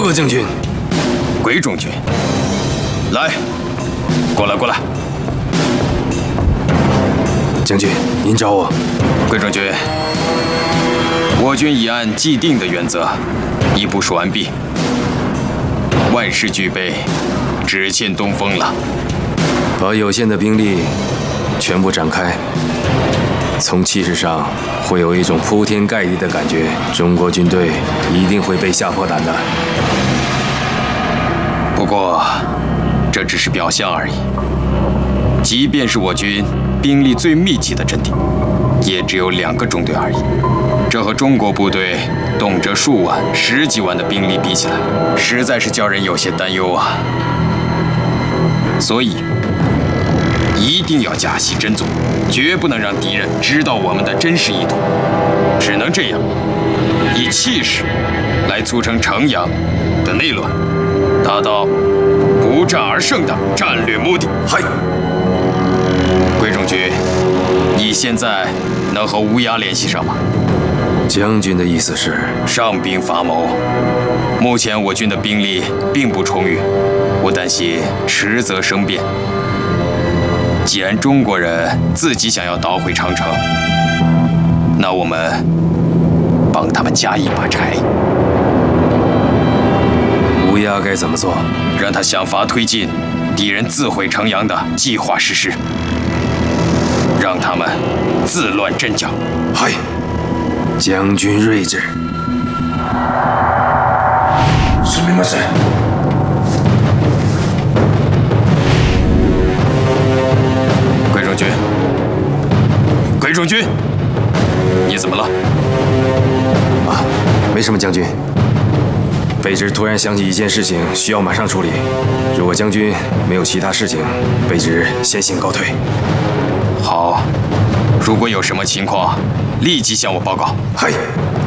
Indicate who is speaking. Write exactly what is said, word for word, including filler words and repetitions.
Speaker 1: 告将军。
Speaker 2: 鬼冢军，来，过来，过来。
Speaker 1: 将军，您找我。
Speaker 2: 鬼冢军，我军已按既定的原则，已部署完毕，万事俱备，只欠东风了。
Speaker 1: 把有限的兵力全部展开，从气势上会有一种铺天盖地的感觉，中国军队一定会被吓破胆的。
Speaker 2: 不过，这只是表象而已。即便是我军兵力最密集的阵地，也只有两个中队而已。这和中国部队动辄数万、十几万的兵力比起来，实在是叫人有些担忧啊。所以，一定要假戏真做，绝不能让敌人知道我们的真实意图。只能这样，以气势来促成城阳的内乱，达到不战而胜的战略目的。
Speaker 1: 嗨，
Speaker 2: 鬼冢军，你现在能和乌鸦联系上吗？
Speaker 1: 将军的意思是
Speaker 2: 上兵伐谋。目前我军的兵力并不充裕，我担心迟则生变。既然中国人自己想要捣毁长城，那我们帮他们加一把柴。
Speaker 1: 乌鸦该怎么做？
Speaker 2: 让他想法推进敌人自毁城阳的计划实施，让他们自乱阵脚。
Speaker 1: 嗨，将军睿智。すみません。
Speaker 2: 鬼冢军，鬼冢军，你怎么了？
Speaker 1: 啊，没什么，将军。卑职突然想起一件事情，需要马上处理。如果将军没有其他事情，卑职先行告退。
Speaker 2: 好，如果有什么情况，立即向我报告。
Speaker 1: 嗨。